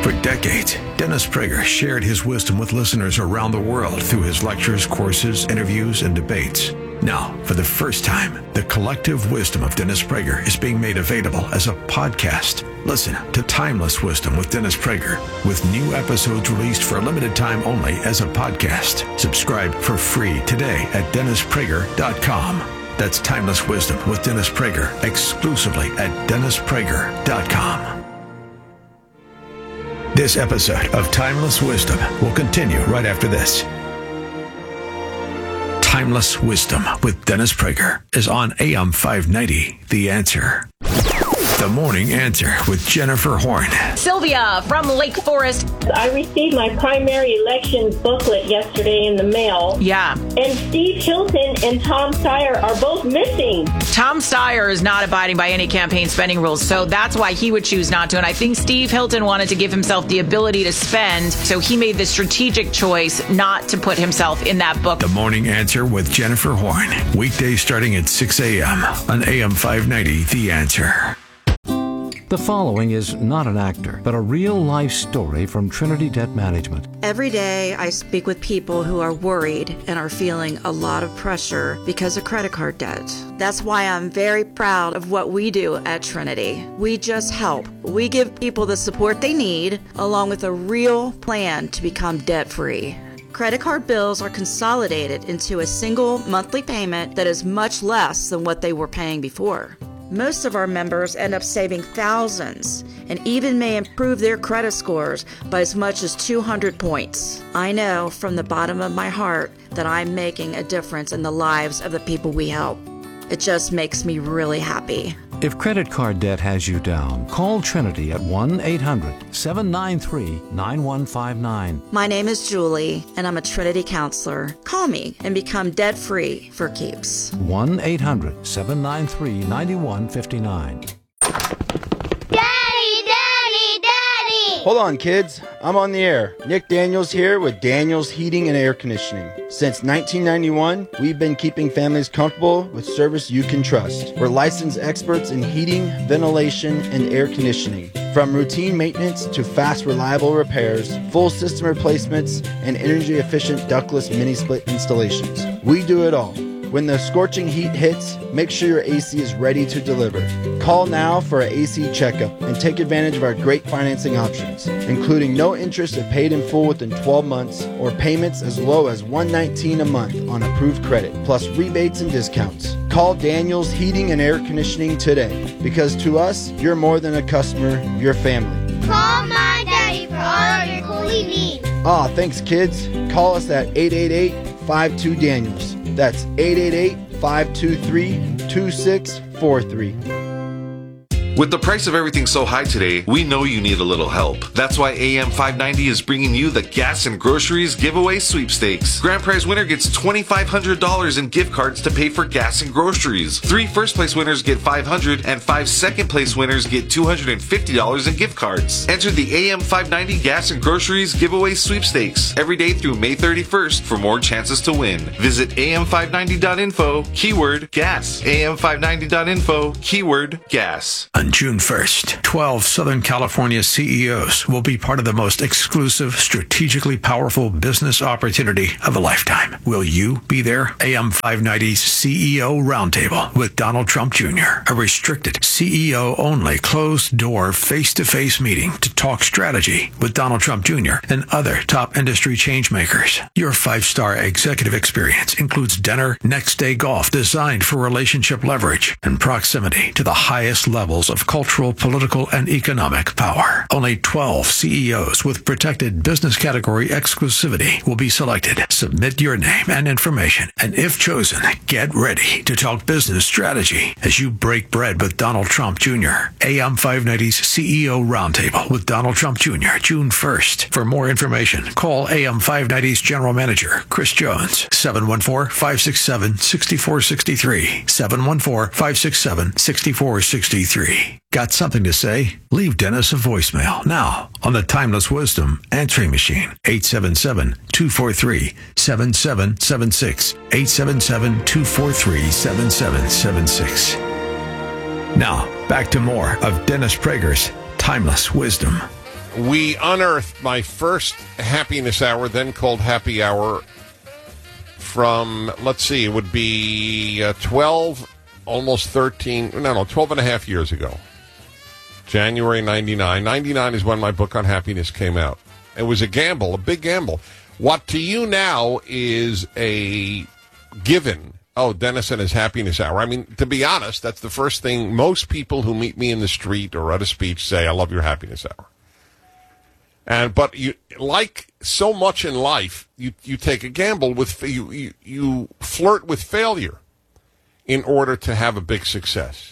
For decades, Dennis Prager shared his wisdom with listeners around the world through his lectures, courses, interviews, and debates. Now, for the first time, the collective wisdom of Dennis Prager is being made available as a podcast. Listen to Timeless Wisdom with Dennis Prager, with new episodes released for a limited time only as a podcast. Subscribe for free today at DennisPrager.com. That's Timeless Wisdom with Dennis Prager, exclusively at DennisPrager.com. This episode of Timeless Wisdom will continue right after this. Timeless Wisdom with Dennis Prager is on AM 590, The Answer. The Morning Answer with Jennifer Horn. Sylvia from Lake Forest. I received my primary election booklet yesterday in the mail. Yeah. And Steve Hilton and Tom Steyer are both missing. Tom Steyer is not abiding by any campaign spending rules, so that's why he would choose not to. And I think Steve Hilton wanted to give himself the ability to spend, so he made the strategic choice not to put himself in that book. The Morning Answer with Jennifer Horn. Weekdays starting at 6 a.m. on AM 590, The Answer. The following is not an actor, but a real-life story from Trinity Debt Management. Every day, I speak with people who are worried and are feeling a lot of pressure because of credit card debt. That's why I'm very proud of what we do at Trinity. We just help. We give people the support they need, along with a real plan to become debt-free. Credit card bills are consolidated into a single monthly payment that is much less than what they were paying before. Most of our members end up saving thousands and even may improve their credit scores by as much as 200 points. I know from the bottom of my heart that I'm making a difference in the lives of the people we help. It just makes me really happy. If credit card debt has you down, call Trinity at 1-800-793-9159. My name is Julie, and I'm a Trinity counselor. Call me and become debt-free for keeps. 1-800-793-9159. Hold on, kids. I'm on the air. Nick Daniels here with Daniels Heating and Air Conditioning. Since 1991, we've been keeping families comfortable with service you can trust. We're licensed experts in heating, ventilation, and air conditioning. From routine maintenance to fast, reliable repairs, full system replacements, and energy-efficient ductless mini-split installations. We do it all. When the scorching heat hits, make sure your AC is ready to deliver. Call now for an AC checkup and take advantage of our great financing options, including no interest if paid in full within 12 months or payments as low as $119 a month on approved credit, plus rebates and discounts. Call Daniels Heating and Air Conditioning today, because to us, you're more than a customer, you're family. Call my daddy for all of your cooling needs. Thanks, kids. Call us at 888-52-DANIELS. That's 888-523-2643. With the price of everything so high today, we know you need a little help. That's why AM 590 is bringing you the Gas and Groceries Giveaway Sweepstakes. Grand prize winner gets $2,500 in gift cards to pay for gas and groceries. 3 first-place winners get $500, and 5 second-place winners get $250 in gift cards. Enter the AM 590 Gas and Groceries Giveaway Sweepstakes every day through May 31st for more chances to win. Visit am590.info, keyword gas. am590.info, keyword gas. On June 1st, 12 Southern California CEOs will be part of the most exclusive, strategically powerful business opportunity of a lifetime. Will you be there? AM 590's CEO Roundtable with Donald Trump Jr., a restricted CEO-only, closed-door, face-to-face meeting to talk strategy with Donald Trump Jr. and other top industry changemakers. Your 5-star executive experience includes dinner, next-day golf designed for relationship leverage and proximity to the highest levels of cultural, political, and economic power. Only 12 CEOs with protected business category exclusivity will be selected. Submit your name and information, and if chosen, get ready to talk business strategy as you break bread with Donald Trump Jr. AM 590's CEO Roundtable with Donald Trump Jr., June 1st. For more information, call AM 590's General Manager, Chris Jones, 714-567-6463, 714-567-6463. Got something to say? Leave Dennis a voicemail now on the Timeless Wisdom answering machine, 877-243-7776, 877-243-7776. Now, back to more of Dennis Prager's Timeless Wisdom. We unearthed my first happiness hour, then called Happy Hour, from, let's see, it would be 12, almost 13, 12 and a half years ago. January 99. 99 is when my book on happiness came out. It was a gamble, a big gamble. What to you now is a given. Oh, Dennis and his happiness hour. I mean, to be honest, that's the first thing most people who meet me in the street or at a speech say, I love your happiness hour. But you, like so much in life, you take a gamble with, you flirt with failure in order to have a big success.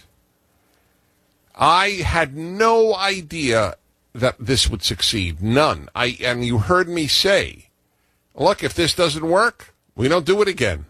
I had no idea that this would succeed. None. And you heard me say, look, if this doesn't work, we don't do it again.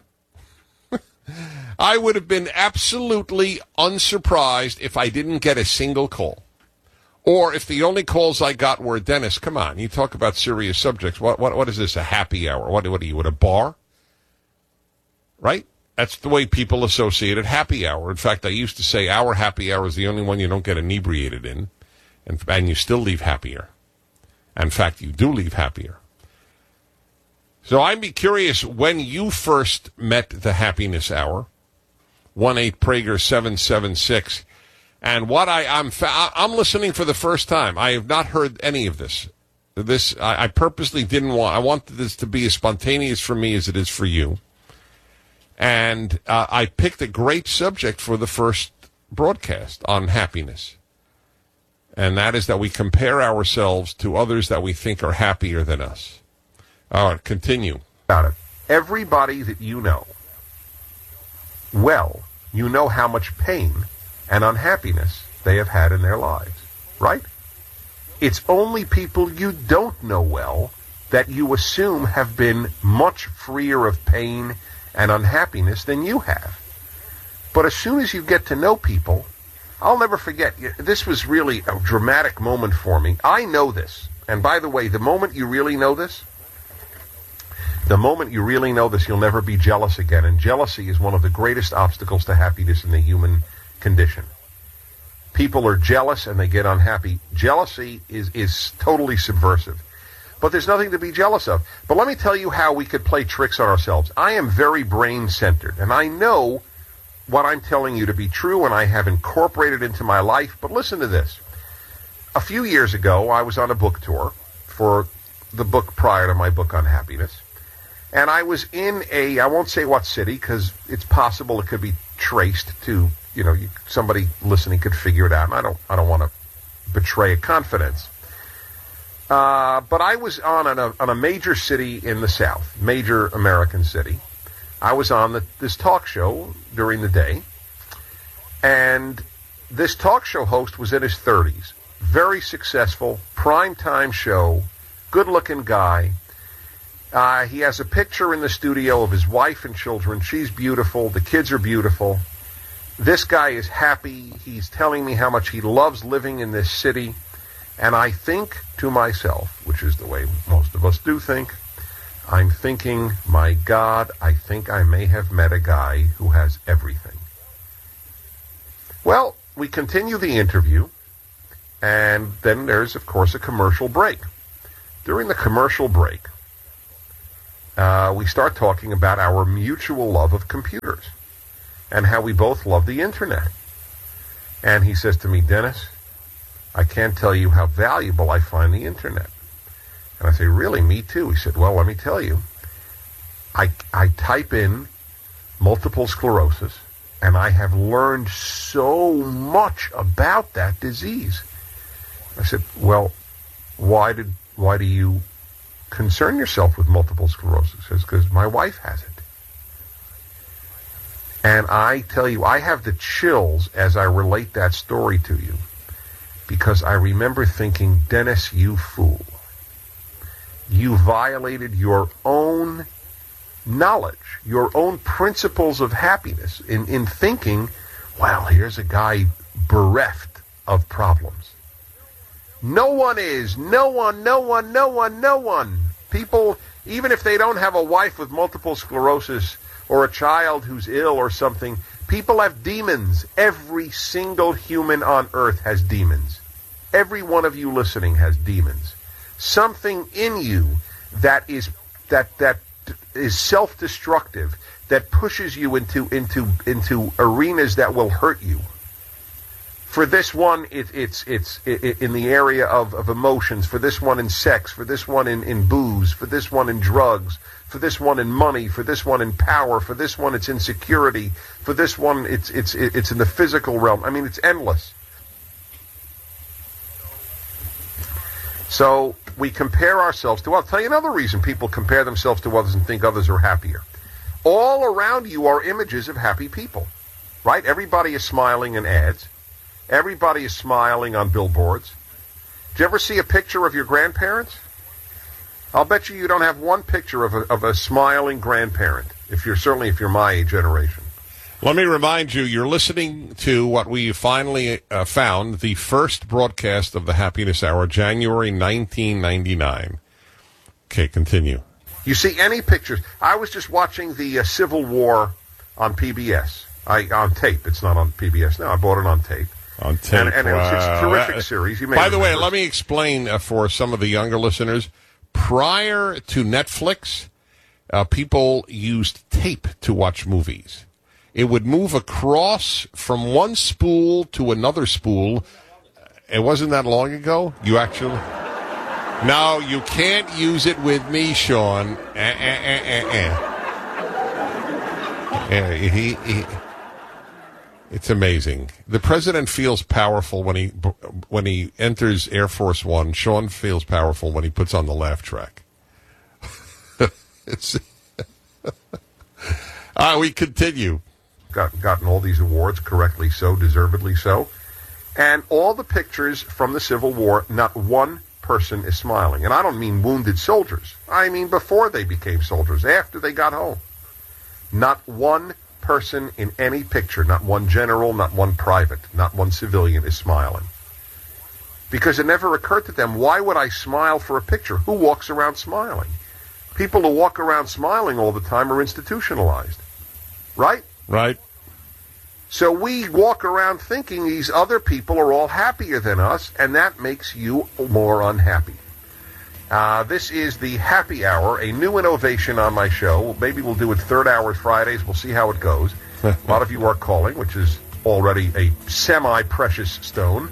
I would have been absolutely unsurprised if I didn't get a single call. Or if the only calls I got were, Dennis, come on, you talk about serious subjects. What is this, a happy hour? What are you, at a bar? Right? That's the way people associated happy hour. In fact, I used to say our happy hour is the only one you don't get inebriated in. And you still leave happier. In fact, you do leave happier. So I'd be curious when you first met the happiness hour, 1-8-PRAGER-776, and what I'm listening for the first time. I have not heard any of this. I purposely didn't want. I wanted this to be as spontaneous for me as it is for you. And I picked a great subject for the first broadcast on happiness. And that is that we compare ourselves to others that we think are happier than us. All right, continue. About it. Everybody that you know, well, you know how much pain and unhappiness they have had in their lives, right? It's only people you don't know well that you assume have been much freer of pain and unhappiness than you have. But as soon as you get to know people, I'll never forget, this was really a dramatic moment for me. I know this. And by the way, the moment you really know this, you'll never be jealous again. And jealousy is one of the greatest obstacles to happiness in the human condition. People are jealous and they get unhappy. Jealousy is totally subversive. But there's nothing to be jealous of. But let me tell you how we could play tricks on ourselves. I am very brain-centered, and I know what I'm telling you to be true, and I have incorporated into my life. But listen to this. A few years ago, I was on a book tour for the book prior to my book on happiness. And I was in I won't say what city, because it's possible it could be traced to, somebody listening could figure it out. And I don't want to betray a confidence. But I was on a major city in the South, major American city. I was on this talk show during the day, and this talk show host was in his 30s. Very successful, primetime show, good-looking guy. He has a picture in the studio of his wife and children. She's beautiful. The kids are beautiful. This guy is happy. He's telling me how much he loves living in this city. And I think to myself, which is the way most of us do think, I'm thinking, my God, I think I may have met a guy who has everything. Well, we continue the interview, and then there's, of course, a commercial break. During the commercial break, we start talking about our mutual love of computers and how we both love the internet. And he says to me, Dennis, I can't tell you how valuable I find the internet. And I say, really? Me too. He said, well, let me tell you. I type in multiple sclerosis, and I have learned so much about that disease. I said, well, why do you concern yourself with multiple sclerosis? He says, because my wife has it. And I tell you, I have the chills as I relate that story to you, because I remember thinking, Dennis, you fool. You violated your own knowledge, your own principles of happiness in thinking, well, here's a guy bereft of problems. No one is. No one. People, even if they don't have a wife with multiple sclerosis or a child who's ill or something, people have demons. Every single human on earth has demons. every one of you listening has demons. Something in you that is self-destructive, that pushes you into arenas that will hurt you. For this one, it's in the area of emotions. For this one, in sex. For this one, in booze. For this one, in drugs. For this one, in money. For this one, in power. For this one, it's insecurity. For this one, it's in the physical realm. I mean, it's endless. So we compare ourselves to. I'll tell you another reason people compare themselves to others and think others are happier. All around you are images of happy people, right? Everybody is smiling in ads. Everybody is smiling on billboards. Did you ever see a picture of your grandparents? I'll bet you don't have one picture of a smiling grandparent, if you're my generation. Let me remind you, you're listening to what we finally found, the first broadcast of the Happiness Hour, January 1999. Okay, continue. You see any pictures? I was just watching the Civil War on PBS. On tape. It's not on PBS now. I bought it on tape. On tape. And it's a terrific series. You may by the way, remember. let me explain for some of the younger listeners. Prior to Netflix, people used tape to watch movies. It would move across from one spool to another spool. It wasn't that long ago. You actually... No, you can't use it with me, Sean. It's amazing. The president feels powerful when he enters Air Force One. Sean feels powerful when he puts on the laugh track. We continue. Gotten all these awards, correctly so, deservedly so. And all the pictures from the Civil War, not one person is smiling. And I don't mean wounded soldiers. I mean before they became soldiers, after they got home. Not one person in any picture, not one general, not one private, not one civilian is smiling. Because it never occurred to them, why would I smile for a picture? Who walks around smiling? People who walk around smiling all the time are institutionalized. Right? Right. So we walk around thinking these other people are all happier than us, and that makes you more unhappy. This is the Happy Hour, a new innovation on my show. Maybe we'll do it third hours Fridays. We'll see how it goes. A lot of you are calling, which is already a semi-precious stone.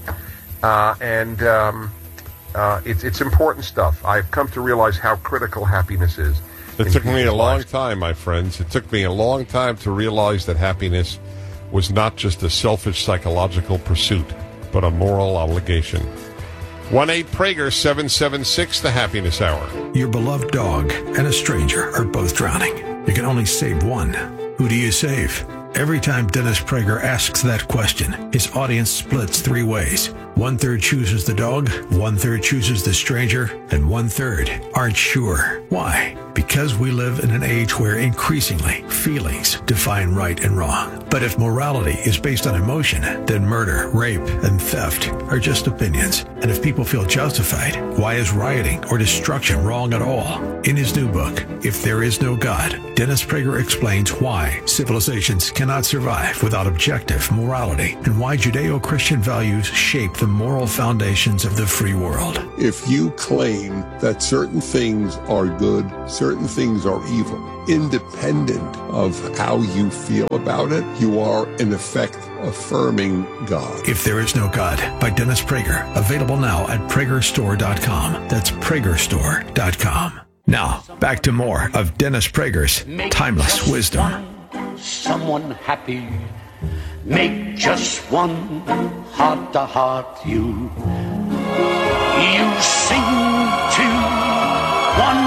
It's important stuff. I've come to realize how critical happiness is. It took me a long time, my friends. It took me a long time to realize that happiness was not just a selfish psychological pursuit, but a moral obligation. 1-8-PRAGER-776, the Happiness Hour. Your beloved dog and a stranger are both drowning. You can only save one. Who do you save? Every time Dennis Prager asks that question, his audience splits three ways. 1/3 chooses the dog, 1/3 chooses the stranger, and 1/3 aren't sure. Why? Because we live in an age where increasingly feelings define right and wrong. But if morality is based on emotion, then murder, rape, and theft are just opinions. And if people feel justified, why is rioting or destruction wrong at all? In his new book, If There Is No God, Dennis Prager explains why civilizations cannot survive without objective morality and why Judeo-Christian values shape the moral foundations of the free world. If you claim that certain things are good, certain things are evil, independent of how you feel about it, you are, in effect, affirming God. If There Is No God by Dennis Prager. Available now at PragerStore.com. That's PragerStore.com. Now, back to more of Dennis Prager's Timeless Wisdom. Someone happy. Make just one heart-to-heart you. You sing to one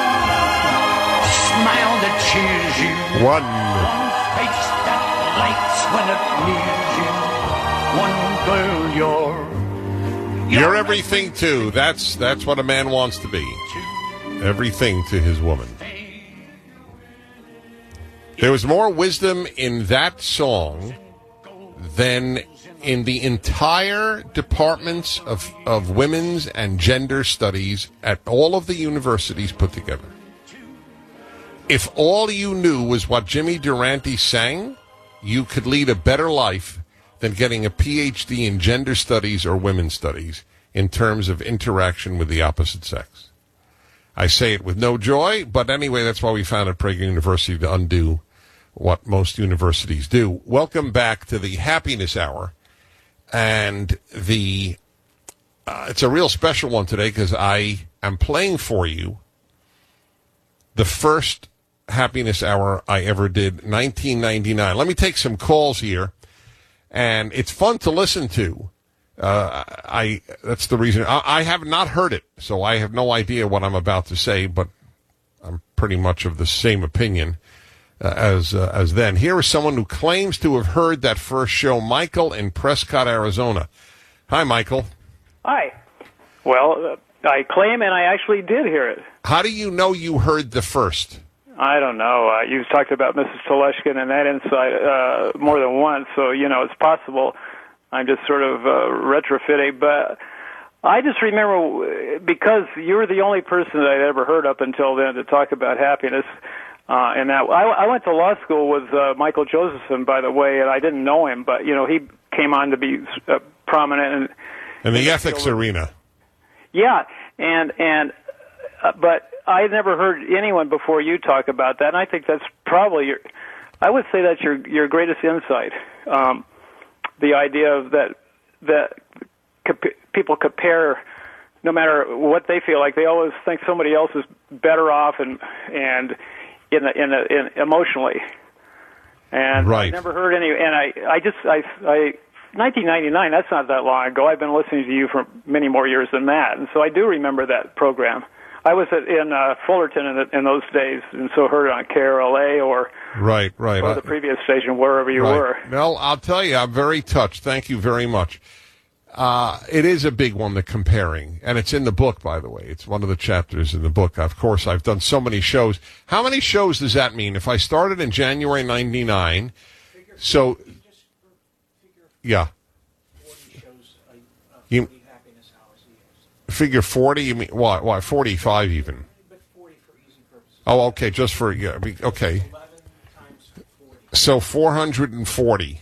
smile that cheers you. One face that lights when it nears you. One girl You're everything too. That's what a man wants to be. Everything to his woman. There was more wisdom in that song than in the entire departments of women's and gender studies at all of the universities put together. If all you knew was what Jimmy Durante sang, you could lead a better life than getting a PhD in gender studies or women's studies. in terms of interaction with the opposite sex. I say it with no joy, but anyway, that's why we founded Prager University, to undo what most universities do. Welcome back to the Happiness Hour. And it's a real special one today because I am playing for you the first Happiness Hour I ever did, 1999. Let me take some calls here, and it's fun to listen to. That's the reason. I have not heard it, so I have no idea what I'm about to say, but I'm pretty much of the same opinion as then. Here is someone who claims to have heard that first show, Michael in Prescott, Arizona. Hi, Michael. Hi. Well, I claim and I actually did hear it. How do you know you heard the first? I don't know. You talked about Mrs. Teleshkin and that insight more than once, so, it's possible. I'm just sort of retrofitting, but I just remember, because you were the only person that I'd ever heard up until then to talk about happiness, and that I went to law school with Michael Josephson, by the way, and I didn't know him, but, he came on to be prominent in the ethics arena. Yeah, but I never heard anyone before you talk about that, and I think that's probably I would say that's your greatest insight. The idea of that people compare, no matter what they feel like, they always think somebody else is better off and in emotionally. And right. I never heard any. And I 1999. That's not that long ago. I've been listening to you for many more years than that, and so I do remember that program. I was in Fullerton in those days, and so heard it on KRLA or the previous station, wherever you were. Well, I'll tell you, I'm very touched. Thank you very much. It is a big one, the comparing, and it's in the book, by the way. It's one of the chapters in the book. Of course, I've done so many shows. How many shows does that mean? If I started in January 99, so yeah. You figure 40, you mean, what, 45 even? Oh, okay, just for, yeah, okay. So 440.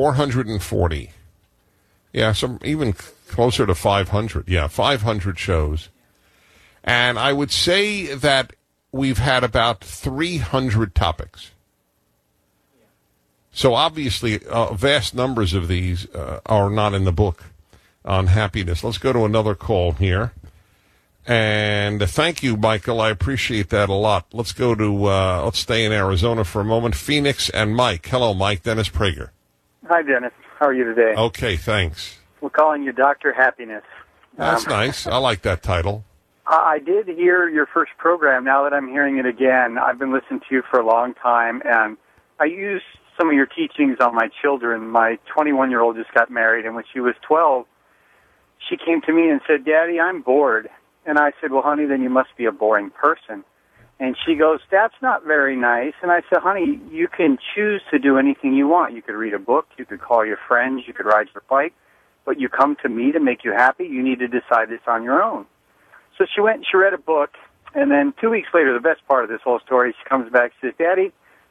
Yeah, some even closer to 500. Yeah, 500 shows. And I would say that we've had about 300 topics. So obviously, vast numbers of these are not in the book on happiness. Let's go to another call here. And thank you, Michael. I appreciate that a lot. Let's go to, let's stay in Arizona for a moment. Phoenix and Mike. Hello, Mike. Dennis Prager. Hi, Dennis. How are you today? Okay, thanks. We're calling you Dr. Happiness. That's nice. I like that title. I did hear your first program. Now that I'm hearing it again, I've been listening to you for a long time, and I use some of your teachings on my children. My 21-year-old just got married, and when she was 12, she came to me and said, Daddy, I'm bored. And I said, well, honey, then you must be a boring person. And she goes, that's not very nice. And I said, honey, you can choose to do anything you want. You could read a book, you could call your friends, you could ride your bike, but you come to me to make you happy, you need to decide this on your own. So she went and she read a book, and then 2 weeks later, the best part of this whole story, she comes back and says, Daddy,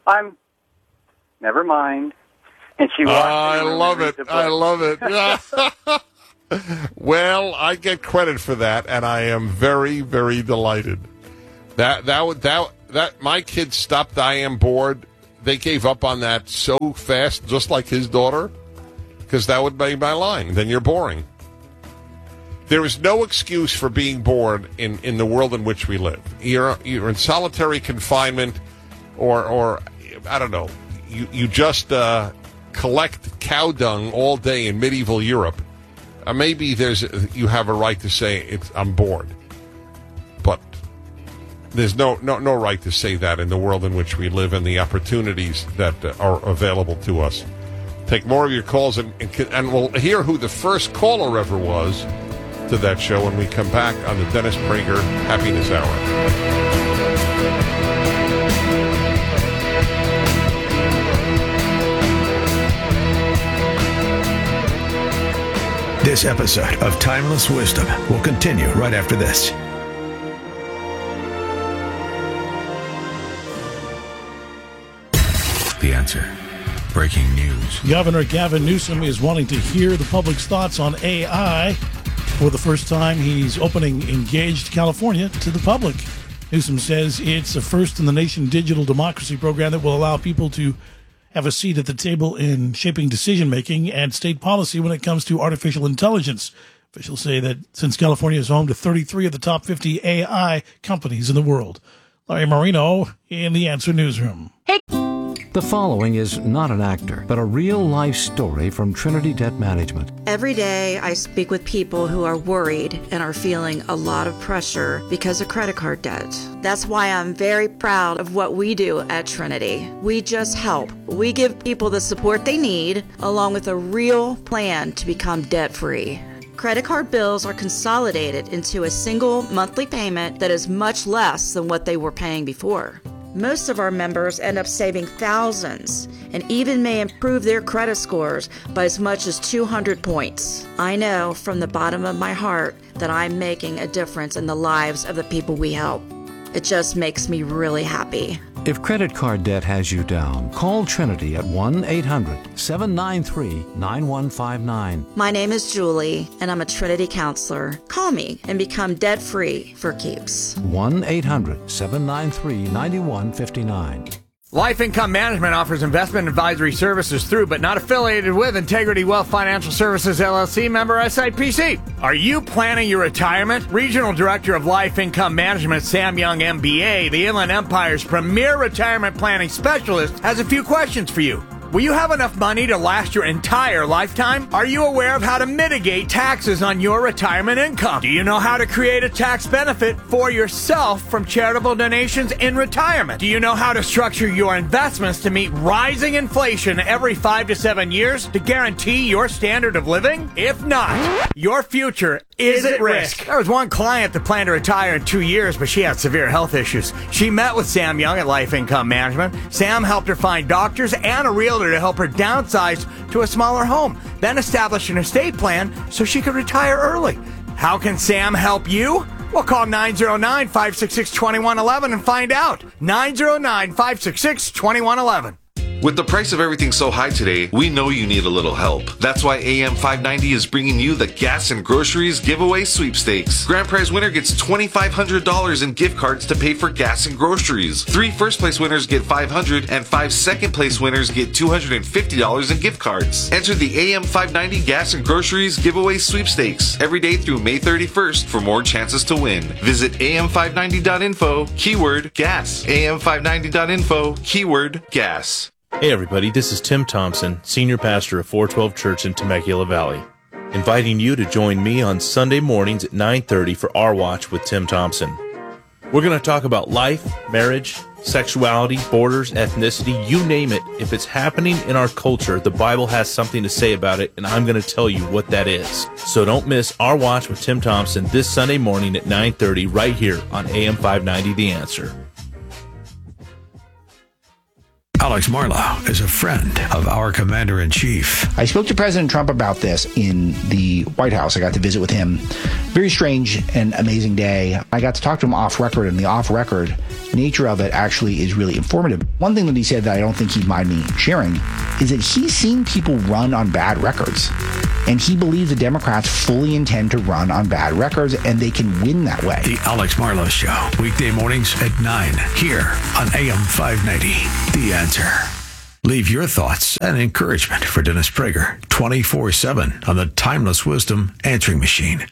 never mind. And she walked I love it. I love it. Well, I get credit for that, and I am very, very delighted. That my kids stopped. I am bored. They gave up on that so fast, just like his daughter, because that would be my line. Then you're boring. There is no excuse for being bored in the world in which we live. You're in solitary confinement, or I don't know. You just collect cow dung all day in medieval Europe. Maybe you have a right to say I'm bored, but there's no right to say that in the world in which we live and the opportunities that are available to us. Take more of your calls, and we'll hear who the first caller ever was to that show when we come back on the Dennis Prager Happiness Hour. This episode of Timeless Wisdom will continue right after this. The Answer. Breaking news. Governor Gavin Newsom is wanting to hear the public's thoughts on AI. For the first time, he's opening Engaged California to the public. Newsom says it's a first-in-the-nation digital democracy program that will allow people to have a seat at the table in shaping decision-making and state policy when it comes to artificial intelligence. Officials say that since California is home to 33 of the top 50 AI companies in the world. Larry Marino in the Answer Newsroom. Hey. The following is not an actor, but a real-life story from Trinity Debt Management. Every day I speak with people who are worried and are feeling a lot of pressure because of credit card debt. That's why I'm very proud of what we do at Trinity. We just help. We give people the support they need, along with a real plan to become debt-free. Credit card bills are consolidated into a single monthly payment that is much less than what they were paying before. Most of our members end up saving thousands and even may improve their credit scores by as much as 200 points. I know from the bottom of my heart that I'm making a difference in the lives of the people we help. It just makes me really happy. If credit card debt has you down, call Trinity at 1-800-793-9159. My name is Julie, and I'm a Trinity counselor. Call me and become debt-free for keeps. 1-800-793-9159. Life Income Management offers investment advisory services through, but not affiliated with, Integrity Wealth Financial Services, LLC, member SIPC. Are you planning your retirement? Regional Director of Life Income Management, Sam Young, MBA, the Inland Empire's premier retirement planning specialist, has a few questions for you. Will you have enough money to last your entire lifetime? Are you aware of how to mitigate taxes on your retirement income? Do you know how to create a tax benefit for yourself from charitable donations in retirement? Do you know how to structure your investments to meet rising inflation every 5 to 7 years to guarantee your standard of living? If not, your future is at risk. There was one client that planned to retire in 2 years, but she had severe health issues. She met with Sam Young at Life Income Management. Sam helped her find doctors and a realtor to help her downsize to a smaller home, then establish an estate plan so she could retire early. How can Sam help you? Well, call 909-566-2111 and find out. 909-566-2111. With the price of everything so high today, we know you need a little help. That's why AM 590 is bringing you the Gas and Groceries Giveaway Sweepstakes. Grand prize winner gets $2,500 in gift cards to pay for gas and groceries. 3 first-place winners get $500, and 5 second-place winners get $250 in gift cards. Enter the AM 590 Gas and Groceries Giveaway Sweepstakes every day through May 31st for more chances to win. Visit am590.info, keyword gas. am590.info, keyword gas. Hey everybody, this is Tim Thompson, Senior Pastor of 412 Church in Temecula Valley, inviting you to join me on Sunday mornings at 9:30 for Our Watch with Tim Thompson. We're going to talk about life, marriage, sexuality, borders, ethnicity, you name it. If it's happening in our culture, the Bible has something to say about it, and I'm going to tell you what that is. So don't miss Our Watch with Tim Thompson this Sunday morning at 9:30 right here on AM 590 The Answer. Alex Marlow is a friend of our Commander-in-Chief. I spoke to President Trump about this in the White House. I got to visit with him. Very strange and amazing day. I got to talk to him off record, and the off-record nature of it actually is really informative. One thing that he said that I don't think he'd mind me sharing is that he's seen people run on bad records. And he believes the Democrats fully intend to run on bad records, and they can win that way. The Alex Marlow Show, weekday mornings at 9, here on AM 590. The Answer. Leave your thoughts and encouragement for Dennis Prager 24/7 on the Timeless Wisdom Answering Machine.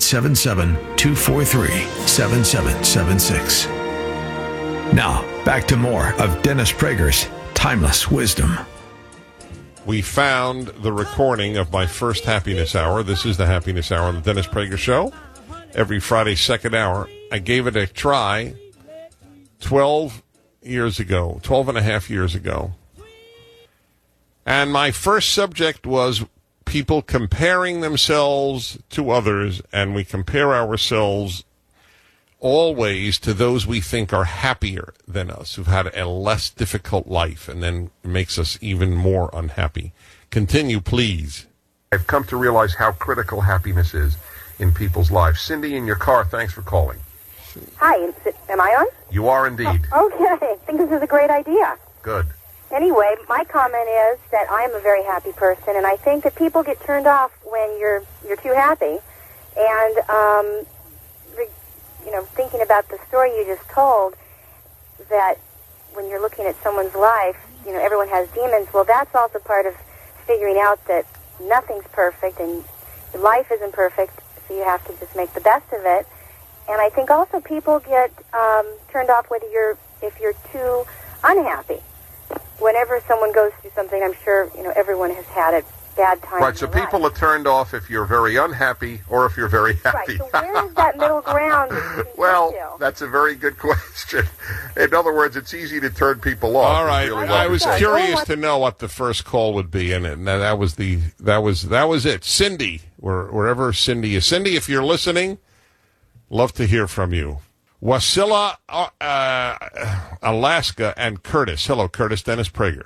877-243-7776. Now, back to more of Dennis Prager's Timeless Wisdom. We found the recording of my first Happiness Hour. This is the Happiness Hour on the Dennis Prager Show. Every Friday, second hour. I gave it a try 12 and a half years ago. And my first subject was people comparing themselves to others, and we compare ourselves always to those we think are happier than us, who've had a less difficult life, and then it makes us even more unhappy. Continue, please. I've come to realize how critical happiness is in people's lives. Cindy, in your car, thanks for calling. Hi, am I on? You are indeed. Oh, okay, I think this is a great idea. Good. Anyway, my comment is that I am a very happy person, and I think that people get turned off when you're too happy. And, thinking about the story you just told, that when you're looking at someone's life, everyone has demons. Well, that's also part of figuring out that nothing's perfect and life isn't perfect, so you have to just make the best of it. And I think also people get turned off if you're too unhappy. Whenever someone goes through something, I'm sure everyone has had a bad time. Right, so people are turned off if you're very unhappy or if you're very happy. Right, so where is that middle ground? Well, that's a very good question. In other words, it's easy to turn people off. All right, I was curious to know what the first call would be, and that was it. Cindy, wherever Cindy is. Cindy, if you're listening, love to hear from you. Wasilla, Alaska, and Curtis. Hello, Curtis. Dennis Prager.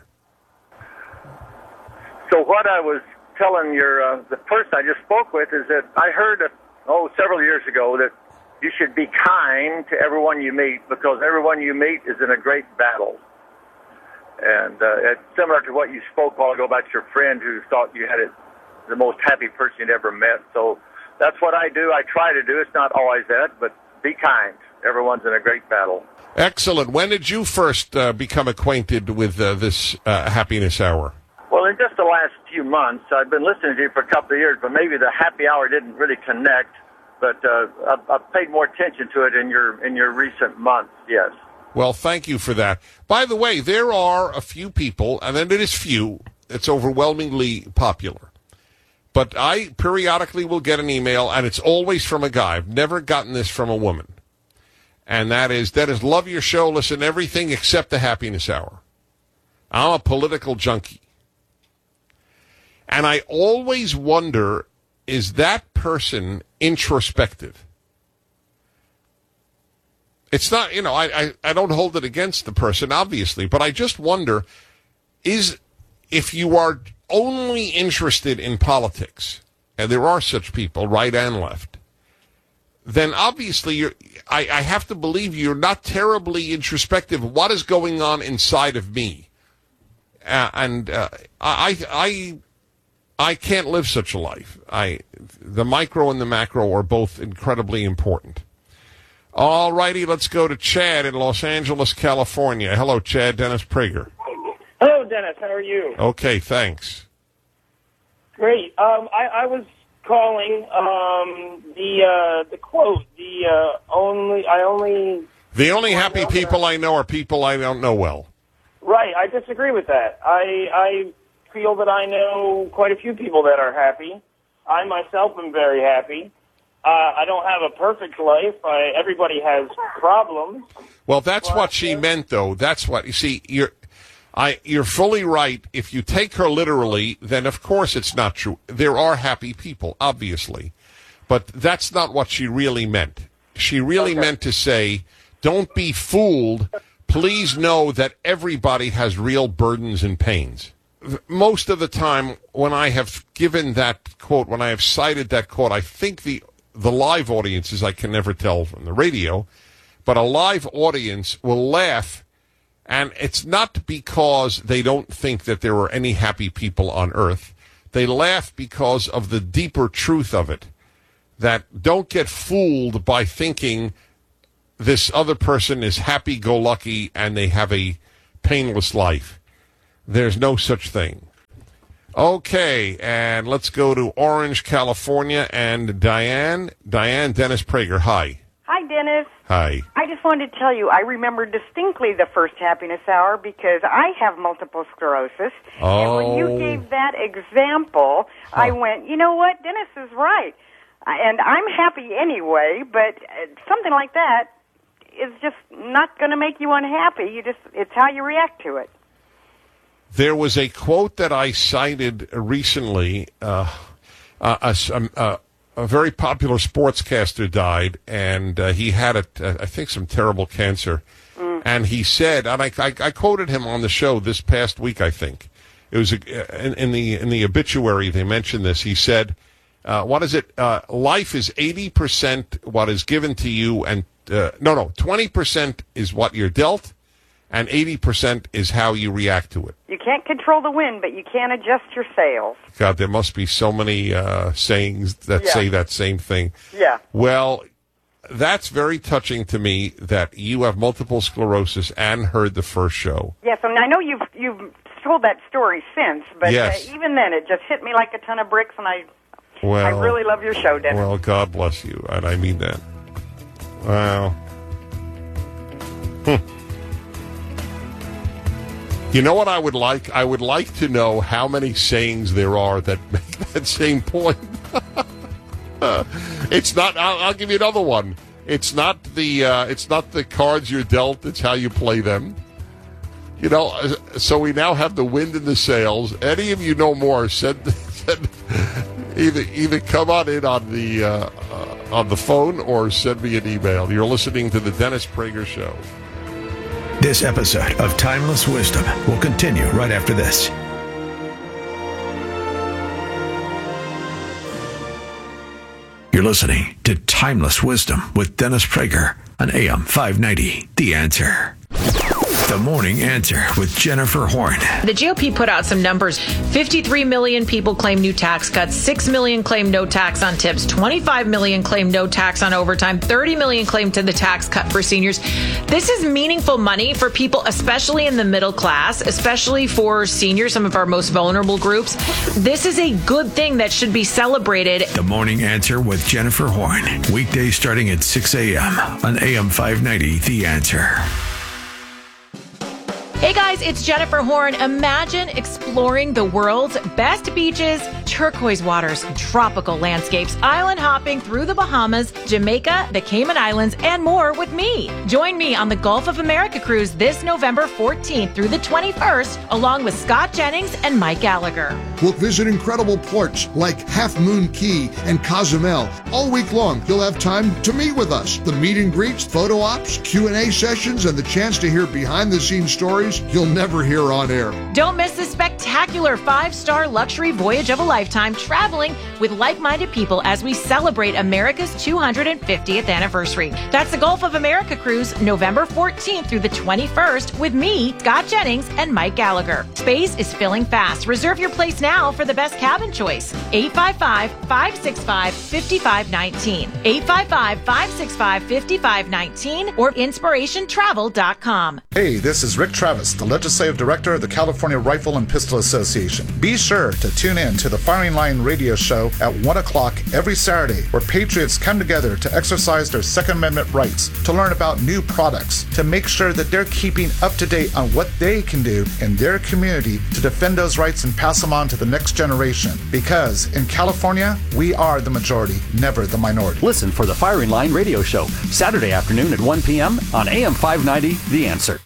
So what I was telling the person I just spoke with is that I heard, several years ago that you should be kind to everyone you meet because everyone you meet is in a great battle. And it's similar to what you spoke a while ago about your friend who thought you had the most happy person you'd ever met. So that's what I do. I try to do. It's not always that, but be kind. Everyone's in a great battle. Excellent. When did you first become acquainted with this Happiness Hour? Well, in just the last few months, I've been listening to you for a couple of years, but maybe the happy hour didn't really connect. But I've paid more attention to it in your recent months. Yes. Well, thank you for that. By the way, there are a few people, and then it is few. It's overwhelmingly popular. But I periodically will get an email, and it's always from a guy. I've never gotten this from a woman. And that is, love your show, listen to everything except the Happiness Hour. I'm a political junkie. And I always wonder, is that person introspective? It's not, I don't hold it against the person, obviously, but I just wonder, if you are only interested in politics, and there are such people, right and left, then obviously I have to believe you're not terribly introspective. What is going on inside of me? I can't live such a life. The micro and the macro are both incredibly important. All righty, let's go to Chad in Los Angeles, California. Hello, Chad. Dennis Prager. Hello, Dennis. How are you? Okay, thanks. Great. I was calling the quote. The only happy people I know are people I don't know well. Right. I disagree with that. I feel that I know quite a few people that are happy. I myself am very happy. I don't have a perfect life. Everybody has problems. Well, that's what she meant, though. That's what you see. You're fully right. If you take her literally, then of course it's not true. There are happy people, obviously, but that's not what she really meant. She really meant to say, "Don't be fooled. Please know that everybody has real burdens and pains." Most of the time, when I have given that quote, when I have cited that quote, I think the live audiences, I can never tell from the radio, but a live audience will laugh, and it's not because they don't think that there are any happy people on earth. They laugh because of the deeper truth of it, that don't get fooled by thinking this other person is happy-go-lucky and they have a painless life. There's no such thing. Okay, and let's go to Orange, California, and Diane. Diane, Dennis Prager, hi. Hi, Dennis. Hi. I just wanted to tell you, I remember distinctly the first Happiness Hour because I have multiple sclerosis. Oh. And when you gave that example, I went, you know what, Dennis is right. And I'm happy anyway, but something like that is just not going to make you unhappy. It's how you react to it. There was a quote that I cited recently. A very popular sportscaster died, and he had, I think, some terrible cancer. And he said, and I quoted him on the show this past week, I think. It was in the obituary, they mentioned this. He said, what is it? Life is 80% what is given to you, and 20% is what you're dealt, and 80% is how you react to it. You can't control the wind, but you can adjust your sails. God, there must be so many sayings that say that same thing. Yeah. Well, that's very touching to me that you have multiple sclerosis and heard the first show. Yes, and I know you've told that story since, but Yes. even then it just hit me like a ton of bricks, and I really love your show, Dennis. Well, God bless you, and I mean that. Wow. You know what I would like? I would like to know how many sayings there are that make that same point. It's not. I'll give you another one. It's not the cards you're dealt. It's how you play them. You know. So we now have the wind in the sails. Any of you know more? Said either come on in on the phone or send me an email. You're listening to the Dennis Prager Show. This episode of Timeless Wisdom will continue right after this. You're listening to Timeless Wisdom with Dennis Prager on AM 590, The Answer. The Morning Answer with Jennifer Horn. The GOP put out some numbers. 53 million people claim new tax cuts. 6 million claim no tax on tips. 25 million claim no tax on overtime. 30 million claim to the tax cut for seniors. This is meaningful money for people, especially in the middle class, especially for seniors, some of our most vulnerable groups. This is a good thing that should be celebrated. The Morning Answer with Jennifer Horn. Weekdays starting at 6 a.m. on AM 590, The Answer. Hey guys, it's Jennifer Horn. Imagine exploring the world's best beaches, turquoise waters, tropical landscapes, island hopping through the Bahamas, Jamaica, the Cayman Islands, and more with me. Join me on the Gulf of America cruise this November 14th through the 21st, along with Scott Jennings and Mike Gallagher. We'll visit incredible ports like Half Moon Key and Cozumel. All week long, you'll have time to meet with us. The meet and greets, photo ops, Q&A sessions, and the chance to hear behind-the-scenes stories you'll never hear on air. Don't miss this spectacular 5-star luxury voyage of a lifetime, traveling with like-minded people as we celebrate America's 250th anniversary. That's the Gulf of America cruise, November 14th through the 21st, with me, Scott Jennings, and Mike Gallagher. Space is filling fast. Reserve your place now for the best cabin choice. 855-565-5519. 855-565-5519 or inspirationtravel.com. Hey, this is Rick Travis, the Legislative Director of the California Rifle and Pistol Association. Be sure to tune in to the Firing Line radio show at 1 o'clock every Saturday, where patriots come together to exercise their Second Amendment rights, to learn about new products, to make sure that they're keeping up to date on what they can do in their community to defend those rights and pass them on to the next generation. Because in California, we are the majority, never the minority. Listen for the Firing Line radio show, Saturday afternoon at 1 p.m. on AM 590, The Answer.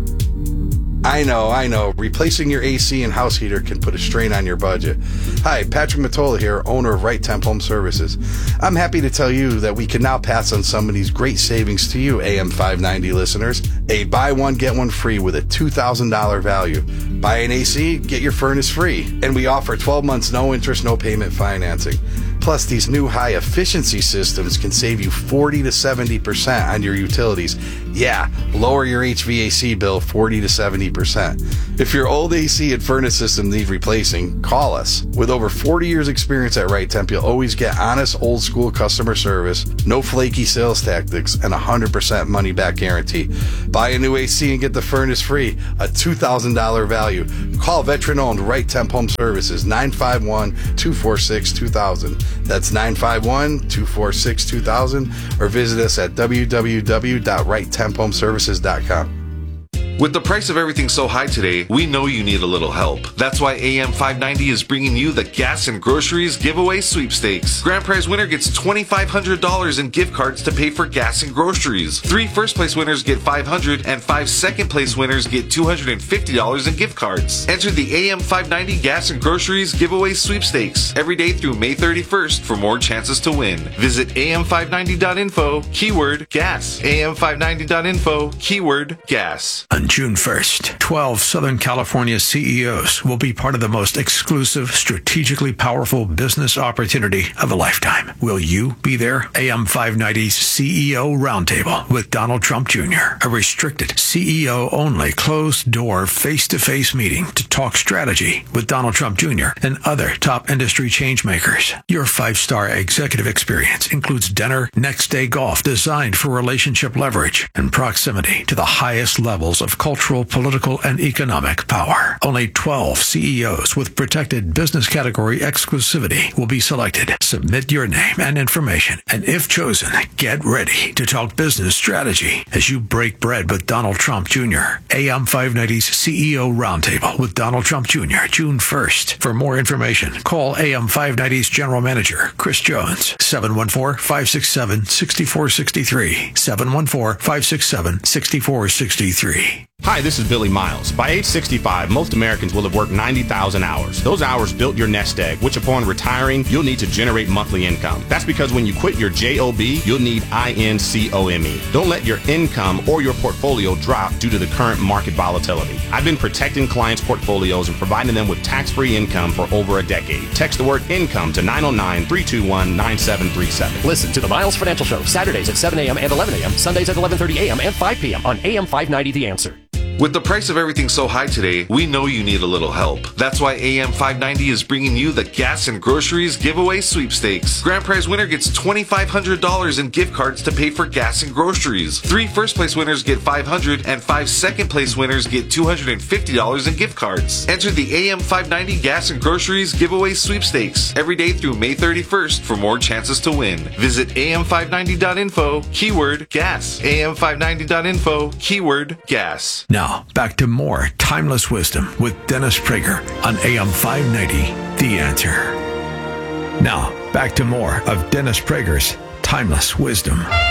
I know. Replacing your AC and house heater can put a strain on your budget. Hi, Patrick Mottola here, owner of Right Temp Home Services. I'm happy to tell you that we can now pass on some of these great savings to you, AM 590 listeners. A buy one, get one free with a $2,000 value. Buy an AC, get your furnace free. And we offer 12 months, no interest, no payment financing. Plus, these new high-efficiency systems can save you 40 to 70% on your utilities. Yeah, lower your HVAC bill 40 to 70%. If your old AC and furnace system need replacing, call us. With over 40 years experience at Right Temp, you'll always get honest, old-school customer service, no flaky sales tactics, and 100% money-back guarantee. Buy a new AC and get the furnace free, a $2,000 value. Call veteran-owned Right Temp Home Services, 951-246-2000. That's 951-246-2000, or visit us at www.righttemphomeservices.com. With the price of everything so high today, we know you need a little help. That's why AM 590 is bringing you the Gas and Groceries Giveaway Sweepstakes. Grand prize winner gets $2,500 in gift cards to pay for gas and groceries. 3 first-place winners get $500, and 5 second-place winners get $250 in gift cards. Enter the AM 590 Gas and Groceries Giveaway Sweepstakes every day through May 31st for more chances to win. Visit am590.info, keyword gas. am590.info, keyword gas. June 1st. 12 Southern California CEOs will be part of the most exclusive, strategically powerful business opportunity of a lifetime. Will you be there? AM 590's CEO Roundtable with Donald Trump Jr., a restricted CEO-only, closed-door, face-to-face meeting to talk strategy with Donald Trump Jr. and other top industry changemakers. Your 5-star executive experience includes dinner, next-day golf designed for relationship leverage and proximity to the highest levels of cultural, political, and economic power. Only 12 CEOs with protected business category exclusivity will be selected. Submit your name and information, and if chosen, get ready to talk business strategy as you break bread with Donald Trump Jr. AM 590's CEO Roundtable with Donald Trump Jr., June 1st. For more information, call AM 590's General Manager, Chris Jones, 714-567-6463, 714-567-6463. Hi, this is Billy Miles. By age 65, most Americans will have worked 90,000 hours. Those hours built your nest egg, which upon retiring, you'll need to generate monthly income. That's because when you quit your JOB, you'll need INCOME. Don't let your income or your portfolio drop due to the current market volatility. I've been protecting clients' portfolios and providing them with tax-free income for over a decade. Text the word income to 909-321-9737. Listen to the Miles Financial Show, Saturdays at 7 a.m. and 11 a.m., Sundays at 11:30 a.m. and 5 p.m. on AM 590 The Answer. With the price of everything so high today, we know you need a little help. That's why AM 590 is bringing you the Gas and Groceries Giveaway Sweepstakes. Grand prize winner gets $2,500 in gift cards to pay for gas and groceries. 3 first-place winners get $500, and 5 second-place winners get $250 in gift cards. Enter the AM 590 Gas and Groceries Giveaway Sweepstakes every day through May 31st for more chances to win. Visit am590.info, keyword gas. am590.info, keyword gas. Now, back to more timeless wisdom with Dennis Prager on AM 590, The Answer. Now, back to more of Dennis Prager's timeless wisdom.